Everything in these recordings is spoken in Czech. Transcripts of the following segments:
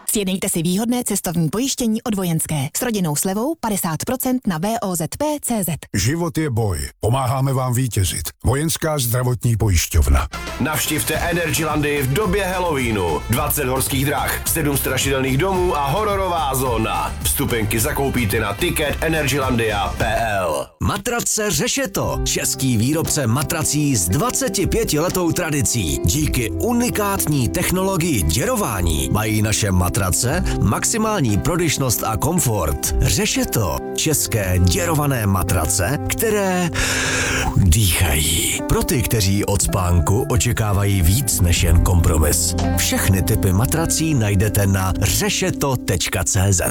Sjednejte si výhodné cestovní pojištění od Vojenské s rodinnou slevou 50% na VOZP.cz. Život je boj. Pomáháme vám vítězit. Vojenská zdravotní pojišťovna. Navštivte Energylandy v době Halloweenu. 20 horských drah, 7 strašidelných domů a hororová zóna. Vstupenky zakoupíte na ticketenergylandia.pl. Matrace Řešeto. Český výrobce matrací s 25letou tradicí. Díky unikátní technologii děrování mají naše matrace maximální prodyšnost a komfort. Řešeto. České děrované matrace, které dýchají. Pro ty, kteří od spánku očekávají víc než jen kompromis. Všechny typy matrací najdete na řešeto.cz.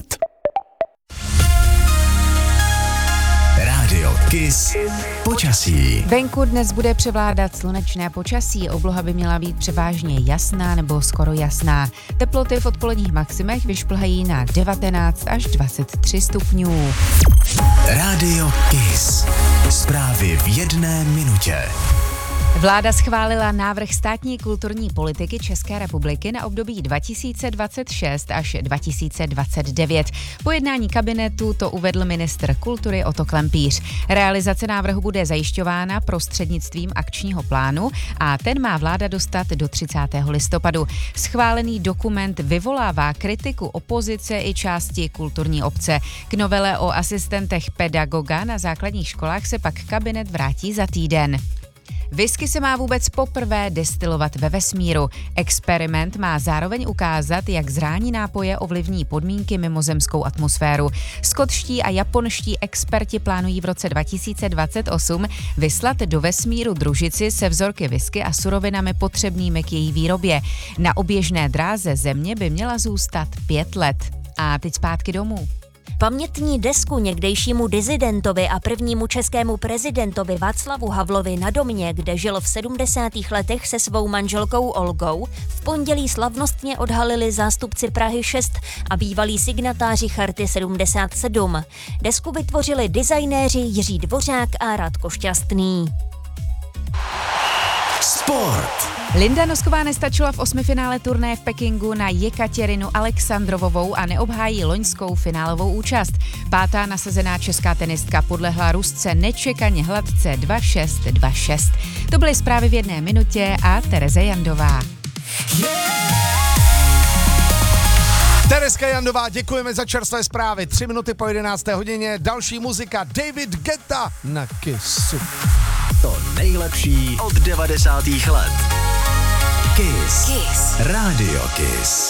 Rádio Kiss. Počasí. Venku dnes bude převládat slunečné počasí, obloha by měla být převážně jasná nebo skoro jasná. Teploty v odpoledních maximech vyšplhají na 19 až 23 stupňů. Rádio Kiss. Zprávy v 1 minutě. Vláda schválila návrh státní kulturní politiky České republiky na období 2026 až 2029. Po jednání kabinetu to uvedl ministr kultury Otto Klempíř. Realizace návrhu bude zajišťována prostřednictvím akčního plánu a ten má vláda dostat do 30. listopadu. Schválený dokument vyvolává kritiku opozice i části kulturní obce. K novele o asistentech pedagoga na základních školách se pak kabinet vrátí za týden. Whisky se má vůbec poprvé destilovat ve vesmíru. Experiment má zároveň ukázat, jak zrání nápoje ovlivní podmínky mimozemskou atmosféru. Skotští a japonští experti plánují v roce 2028 vyslat do vesmíru družici se vzorky whisky a surovinami potřebnými k její výrobě. Na oběžné dráze Země by měla zůstat 5 let. A teď zpátky domů. Pamětní desku někdejšímu disidentovi a prvnímu českému prezidentovi Václavu Havlovi na domě, kde žil v 70. letech se svou manželkou Olgou, v pondělí slavnostně odhalili zástupci Prahy 6 a bývalí signatáři Charty 77. Desku vytvořili designéři Jiří Dvořák a Radko Šťastný. Sport. Linda Nosková nestačila v 8. finále turnaje v Pekingu na Jekatěrinu Alexandrovovou a neobhájí loňskou finálovou účast. 5. nasazená česká tenistka podlehla Rusce nečekaně hladce 2-6, 2-6. To byly zprávy v 1 minutě a Tereza Jandová. Tereska Jandová, děkujeme za čerstvé zprávy. 3 minuty po 11. hodině, další muzika David Guetta na Kissu. To nejlepší od 90. let. Kiss. Rádio Kiss.